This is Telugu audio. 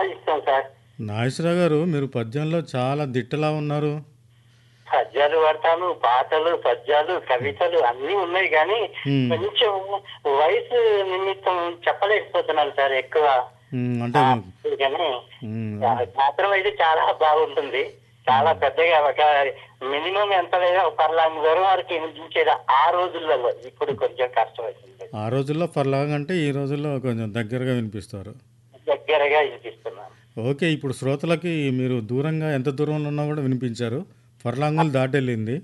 ఇష్టం సార్. నాగేశ్వరరావు గారు మీరు పద్యంలో చాలా దిట్టలా ఉన్నారు. పద్యాలు పడతాను, పాటలు, పద్యాలు, కవితలు అన్నీ ఉన్నాయి గానీ, హ్మ్. కొంచెం వయసు నిమిత్తం చెప్పలేకపోతున్నాను సార్ ఎక్కువ. అంటే కానీ హ్మ్. గాత్రం అయితే చాలా బాగుంటుంది. చాలా హ్మ్. పెద్దగా ఒక మినిమం ఎంత లేదా ఒక పర్లాంగ్ దూరం వరకు వినిపించేది ఆ రోజులలో. ఇప్పుడు కొంచెం కష్టమవుతుంది. ఆ రోజుల్లో పర్లాంగ్ అంటే ఈ రోజుల్లో కొంచెం దగ్గరగా వినిపిస్తారు. దగ్గరగా వినిపిస్తున్నాను. ఓకే. ఇప్పుడు శ్రోతలకి మీరు దూరంగా ఎంత దూరంలో ఉన్నా కూడా వినిపించారు. ఫర్లాంగులు దాటెళ్ళింది.